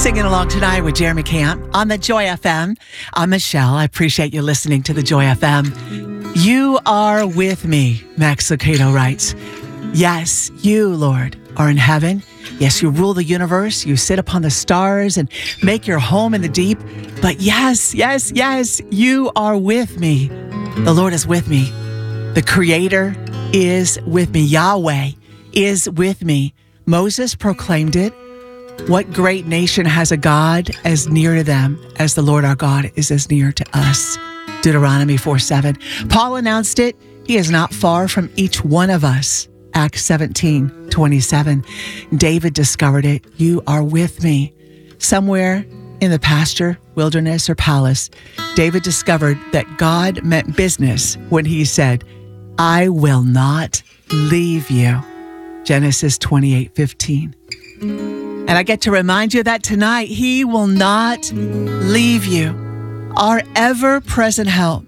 singing along tonight with Jeremy Camp on the Joy FM. I'm Michelle. I appreciate you listening to the Joy FM. You are with me, Max Lucado writes. Yes, you, Lord, are in heaven. Yes, you rule the universe. You sit upon the stars and make your home in the deep. But yes, you are with me. The Lord is with me. The Creator is with me. Yahweh is with me. Moses proclaimed it. What great nation has a God as near to them as the Lord our God is as near to us? Deuteronomy 4:7. Paul announced it. He is not far from each one of us. Acts 17:27. David discovered it. You are with me. Somewhere in the pasture, wilderness, or palace, David discovered that God meant business when he said, I will not leave you. Genesis 28:15. And I get to remind you that tonight, He will not leave you. Our ever-present help.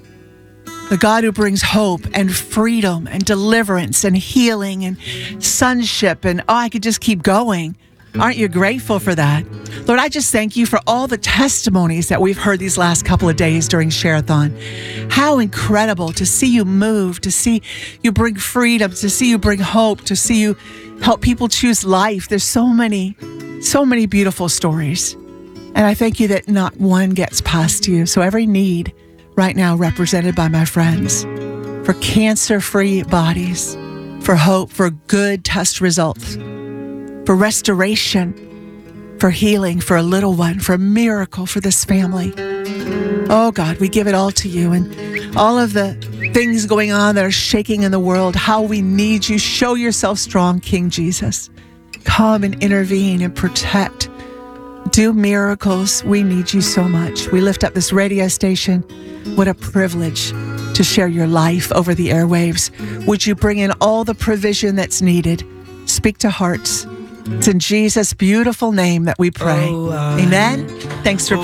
The God who brings hope and freedom and deliverance and healing and sonship. And I could just keep going. Aren't you grateful for that? Lord, I just thank you for all the testimonies that we've heard these last couple of days during Share-a-thon. How incredible to see you move, to see you bring freedom, to see you bring hope, to see you help people choose life. There's so many beautiful stories. And I thank you that not one gets past you. So every need right now represented by my friends for cancer-free bodies, for hope, for good test results, for restoration, for healing, for a little one, for a miracle for this family. Oh God, we give it all to you. And all of the things going on that are shaking in the world, how we need you. Show yourself strong, King Jesus. Come and intervene and protect. Do miracles. We need you so much. We lift up this radio station. What a privilege to share your life over the airwaves. Would you bring in all the provision that's needed? Speak to hearts. It's in Jesus' beautiful name that we pray. Amen. Thanks for